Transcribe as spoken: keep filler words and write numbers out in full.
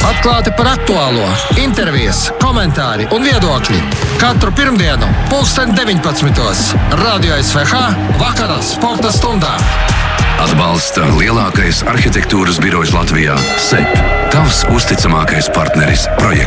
Atklāti par aktuālo, intervijas, komentāri un viedokļi. Katru pirmdienu, pulksten deviņpadsmitos. Radio S V H vakarā sporta stundā. Atbalsta lielākais arhitektūras birojs Latvijā – S E P. Tavs uzticamākais partneris projektā.